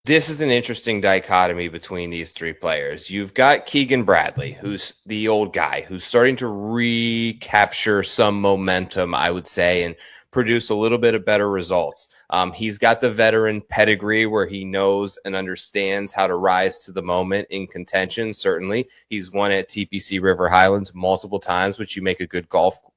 This is an interesting dichotomy between these three players. You've got Keegan Bradley, who's the old guy, who's starting to recapture some momentum, I would say, and produce a little bit of better results. He's got the veteran pedigree where he knows and understands how to rise to the moment in contention. Certainly, he's won at TPC River Highlands multiple times, which you make a good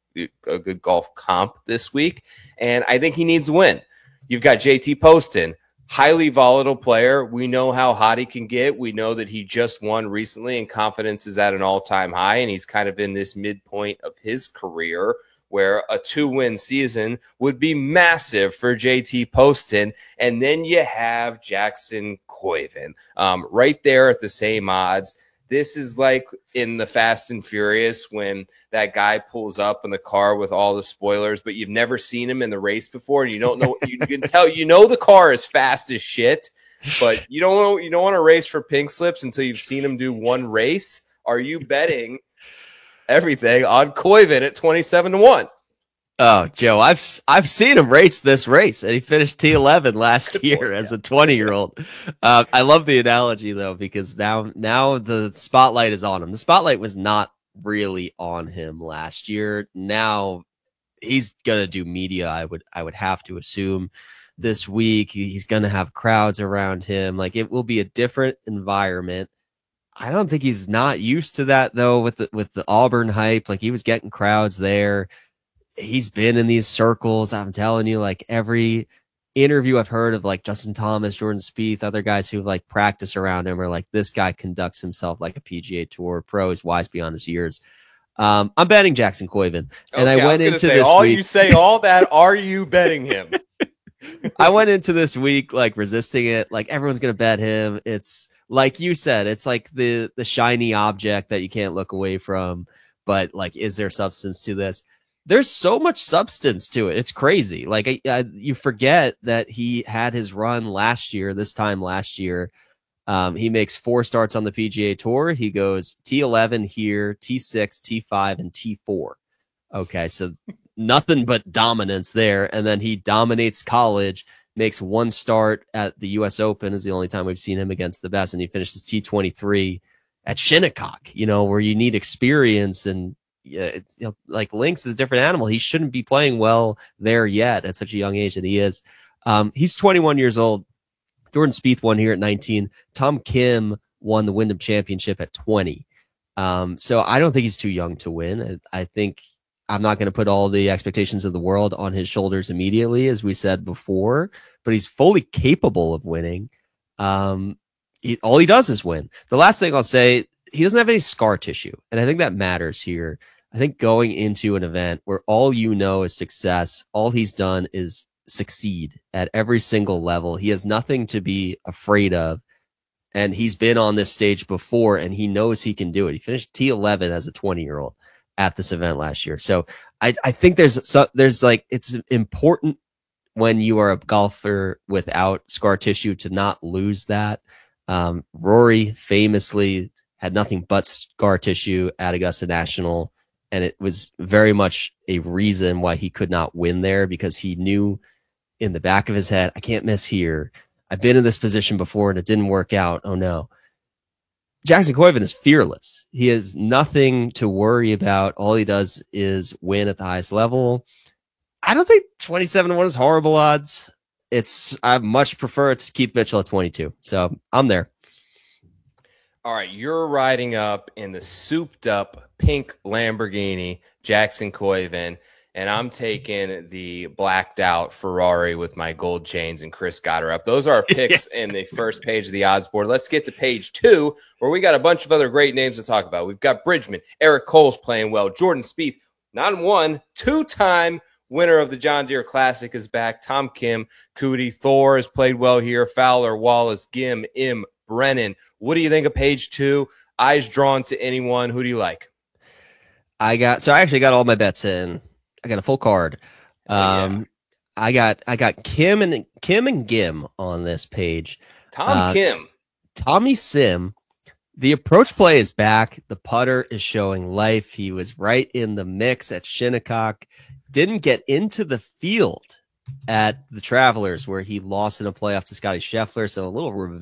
golf comp this week. And I think he needs to win. You've got JT Poston, highly volatile player. We know how hot he can get. We know that he just won recently and confidence is at an all-time high, and he's kind of in this midpoint of his career where a 2-win season would be massive for JT Poston. And then you have Jackson Koivin right there at the same odds. This is like in the Fast and Furious when that guy pulls up in the car with all the spoilers, but you've never seen him in the race before, and you don't know. You can tell the car is fast as shit, but you don't want to race for pink slips until you've seen him do one race. Are you betting everything on Koivin at 27-1? Oh, Joe, I've seen him race this race, and he finished T11 last year as a 20-year-old. I love the analogy though, because now the spotlight is on him. The spotlight was not really on him last year. Now he's gonna do media. I would have to assume this week he's gonna have crowds around him. Like, it will be a different environment. I don't think he's not used to that though. With the Auburn hype, like, he was getting crowds there. He's been in these circles. I'm telling you, like, every interview I've heard of, like, Justin Thomas, Jordan Spieth, other guys who like practice around him are like, this guy conducts himself like a PGA Tour pro. He's wise beyond his years. I'm betting Jackson Koivin, and okay, I went into this week. You say all that. Are you betting him? I went into this week like resisting it. Like, everyone's gonna bet him. It's like you said. It's like the shiny object that you can't look away from. But like, is there substance to this? There's so much substance to it. It's crazy. Like, you forget that he had his run this time last year. He makes 4 starts on the PGA Tour. He goes T11 here, T6, T5, and T4. Okay, so nothing but dominance there. And then he dominates college, makes 1 start at the U.S. Open, is the only time we've seen him against the best, and he finishes T23 at Shinnecock, where you need experience. And like, Links is a different animal. He shouldn't be playing well there yet at such a young age, and he is. He's 21 years old. Jordan Spieth won here at 19. Tom Kim won the Wyndham Championship at 20. So I don't think he's too young to win. I think I'm not going to put all the expectations of the world on his shoulders immediately, as we said before, but he's fully capable of winning. All he does is win. The last thing I'll say, he doesn't have any scar tissue, and I think that matters here. I think going into an event where all is success, all he's done is succeed at every single level. He has nothing to be afraid of, and he's been on this stage before, and he knows he can do it. He finished T11 as a 20-year-old at this event last year. So I think there's like, it's important when you are a golfer without scar tissue to not lose that. Rory famously had nothing but scar tissue at Augusta National, and it was very much a reason why he could not win there, because he knew in the back of his head, I can't miss here. I've been in this position before and it didn't work out. Oh no. Jackson Koivin is fearless. He has nothing to worry about. All he does is win at the highest level. I don't think 27-1 is horrible odds. I much prefer it to Keith Mitchell at 22. So I'm there. All right, you're riding up in the souped-up pink Lamborghini, Jackson Koivin, and I'm taking the blacked-out Ferrari with my gold chains and Chris Gotterup. Those are our picks in the first page of the odds board. Let's get to page 2, where we got a bunch of other great names to talk about. We've got Bridgman, Eric Cole's playing well, Jordan Spieth, not one, 2-time winner of the John Deere Classic is back. Tom Kim, Cootie, Thor has played well here. Fowler, Wallace, Gim, Im, Brennan. What do you think of page 2? Eyes drawn to anyone. Who do you like? I actually got all my bets in. I got a full card. I got Kim and Gim on this page. Tommy Sim. The approach play is back. The putter is showing life. He was right in the mix at Shinnecock. Didn't get into the field at the Travelers, where he lost in a playoff to Scotty Scheffler. So a little